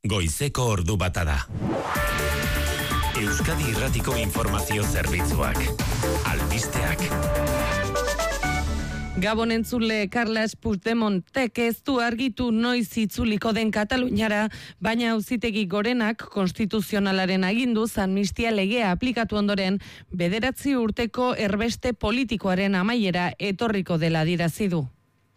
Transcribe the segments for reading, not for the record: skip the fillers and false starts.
Goizeko ordu bata da. Euskadi Irratiko Informazio Zerbitzuak. Albisteak. Gabon entzule, Carles Puigdemontek ez du argitu noiz itzuliko den Kataluniara, baina Auzitegi Gorenak konstituzionalaren aginduz amnistia legea aplikatu ondoren 9 urteko erbeste politikoaren amaiera etorriko dela adierazi du.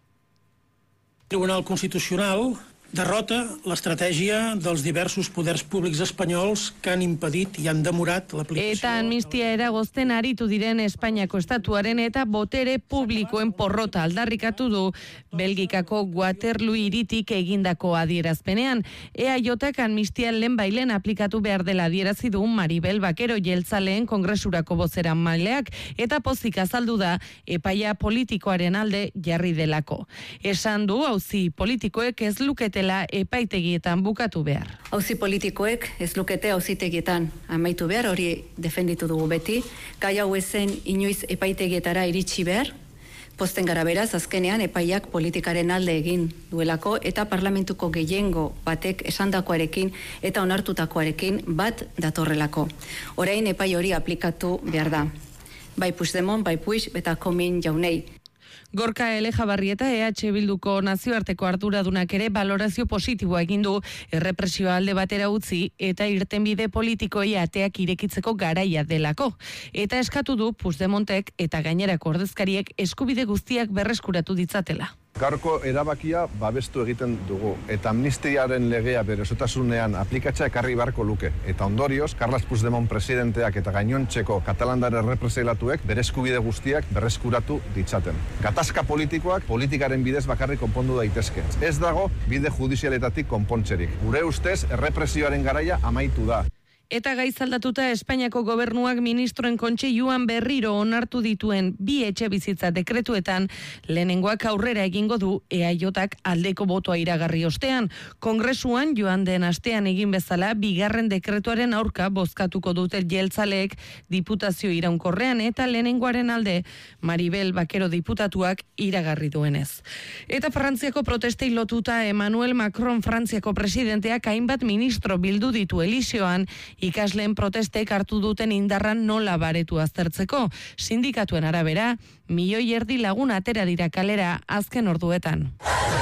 Tribunal Constitucional derrota l'estratègia dels diversos poders públics espanyols que han impedit i han demorat l'aplicació. Eta amnistia eragozten aritu diren Espainiako estatuaren eta botere publikoen porrota aldarrikatu du Belgikako Waterloo hiritik egindako adierazpenean. EAJak amnistia lehenbailen aplikatu behar dela adierazi du Maribel Bakero jeltzaleen kongresurako bozeramaileak eta pozik azaldu da epaia politikoaren alde jarri delako. Esan du auzi politikoek ez lukete epaitegietan bukatu behar. Auzi politikoek ez lukete auzitegietan amaitu behar, hori defenditu dugu beti. Gai hau ezen inoiz epaitegietara iritsi behar, posten gara beraz, azkenean epaiak politikaren alde egin duelako eta parlamentuko gehiengo batek esandakoarekin eta onartutakoarekin bat datorrelako. Orain epai hori aplikatu behar da. Bai Puigdemont, bai Puig eta Comín jaunei. Gorka Elejabarrieta EH Bilduko nazioarteko arduradunak ere balorazio positiboa egin du errepresioa alde batera utzi eta irtenbide politikoei ateak irekitzeko garaia delako. Eta eskatu du Puigdemontek eta gainerako ordezkariek eskubide guztiak berreskuratu ditzatela. Gaurko erabakia babestu egiten dugu eta amnistiaren legea bere osotasunean aplikatzea ekarri beharko luke. Eta ondorioz, Carles Puigdemont presidenteak eta gainontzeko katalandar errepreselatuek bere eskubide guztiak berreskuratu ditzaten. Gatazka politikoak politikaren bidez bakarrik konpondu daitezke. Ez dago bide judizialetatik konpontzerik. Gure ustez, errepresioaren garaia amaitu da. Eta gaizaldatuta Espainiako gobernuak ministroen kontseiluan berriro onartu dituen 2 etxebizitza dekretuetan lehenengoak aurrera egingo du EAJak aldeko botoa iragarri ostean. Kongresuan joan den astean egin bezala 2. dekretuaren aurka bozkatuko dute jeltzaleek diputazio iraunkorrean eta lehenengoaren alde Maribel Bakero diputatuak iragarri duenez. Eta Frantziako protestei lotuta Emmanuel Macron Frantziako presidenteak hainbat ministro bildu ditu Eliseoan ikasleen protestek hartu duten indarran nola baretu aztertzeko. Sindikatuen arabera, 1,5 milioi lagun atera dira kalera azken orduetan.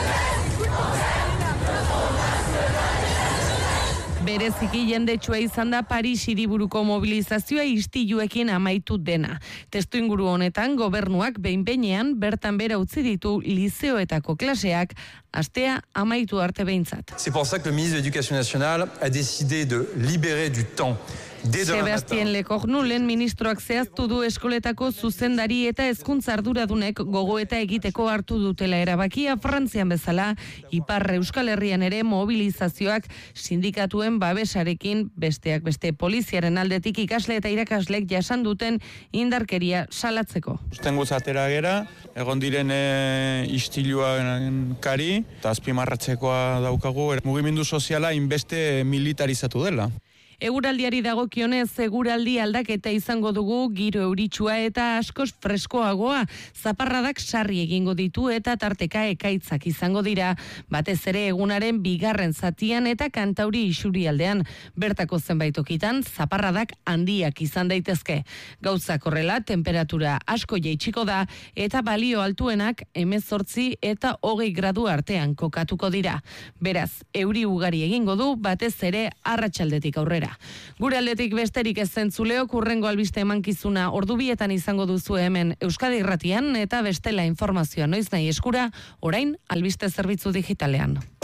Bereziki jendetsua izan da Paris hiriburuko mobilizazioa istiluekin amaitu dena. Testuinguru honetan gobernuak behin-behinean bertan bera utzi ditu lizeoetako klaseak astea amaitu arte behintzat. C'est pour ça que le ministre de l'Éducation nationale a décidé de libérer du temps. Sebastien Lecornu lehen ministroak zehaztu du eskoletako zuzendari eta hezkuntza arduradunek gogoeta egiteko hartu dutela erabakia Frantzian bezala, Ipar Euskal Herrian ere mobilizazioak sindikatuen babesarekin besteak beste poliziaren aldetik ikasle eta irakaslek jasan duten indarkeria salatzeko. Ustenguz atera gera, egon diren istiluan kari, eta azpimarratzekoa daukagu, mugimendu soziala inbeste militarizatu dela. Eguraldiari dagokionez, eguraldi aldaketa izango dugu giro euritsua eta askoz freskoagoa. Zaparradak sarri egingo ditu eta tarteka ekaitzak izango dira. Batez ere egunaren 2. zatian eta Kantauri isurialdean. Bertako zenbait tokitan zaparradak handiak izan daitezke. Gauzak horrela, temperatura asko jaitsiko da eta balio altuenak 18 eta 20 gradu artean kokatuko dira. Beraz, euri ugari egingo du batez ere arratsaldetik aurrera. Gure aldetik besterik ez zentzuleok hurrengo albiste emankizuna ordubietan izango duzu hemen Euskadi Irratian eta bestela informazioa noiz nahi eskura, orain albiste zerbitzu digitalean.